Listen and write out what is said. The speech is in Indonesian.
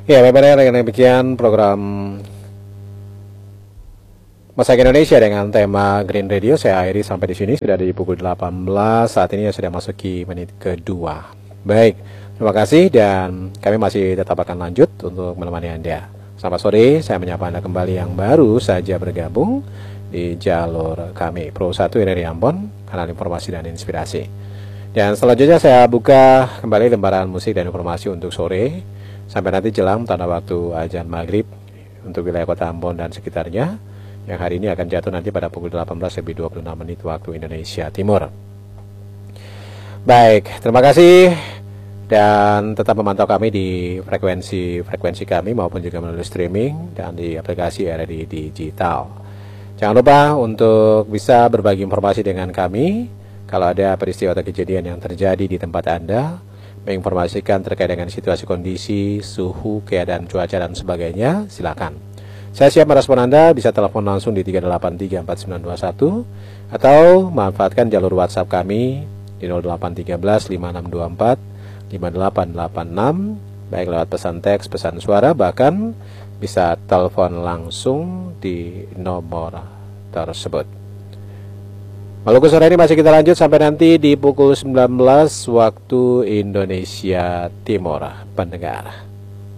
Ya, memang dengan demikian program Masak Indonesia dengan tema Green Radio saya akhiri sampai di sini. Sudah di pukul 18 saat ini, sudah masuki menit kedua. Baik, terima kasih dan kami masih tetap akan lanjut untuk menemani Anda. Selamat sore, saya menyapa Anda kembali yang baru saja bergabung di jalur kami Pro 1 RRI Ambon, kanal informasi dan inspirasi. Dan selanjutnya saya buka kembali lembaran musik dan informasi untuk sore sampai nanti jelang tanda waktu azan maghrib untuk wilayah kota Ambon dan sekitarnya, yang hari ini akan jatuh nanti pada pukul 18:26 waktu Indonesia Timur. Baik, terima kasih dan tetap memantau kami di frekuensi kami maupun juga melalui streaming dan di aplikasi RRI Digital. Jangan lupa untuk bisa berbagi informasi dengan kami kalau ada peristiwa atau kejadian yang terjadi di tempat Anda, menginformasikan terkait dengan situasi kondisi, suhu, keadaan cuaca dan sebagainya, silakan. Saya siap merespon Anda, bisa telepon langsung di 3834921 atau manfaatkan jalur WhatsApp kami di 0813 5624 5886, baik lewat pesan teks, pesan suara, bahkan bisa telepon langsung di nomor tersebut. Maluku sore ini masih kita lanjut sampai nanti di pukul 19 waktu Indonesia Timur, pendengar.